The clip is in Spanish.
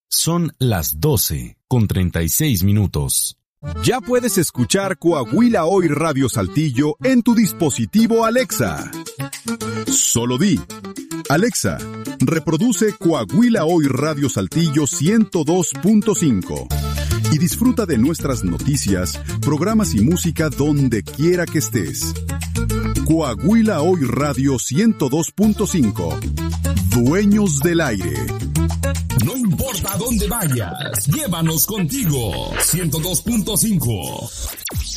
Son las 12:36. Ya puedes escuchar Coahuila Hoy Radio Saltillo en tu dispositivo Alexa. Solo di: Alexa, reproduce Coahuila Hoy Radio Saltillo 102.5 y disfruta de nuestras noticias, programas y música donde quiera que estés. Coahuila Hoy Radio 102.5. Dueños del aire. No importa dónde vayas, llévanos contigo. 102.5.